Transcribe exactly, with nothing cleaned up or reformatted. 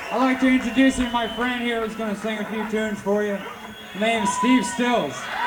I'd like to introduce you to my friend here who's going to sing a few tunes for you. His name is Steve Stills.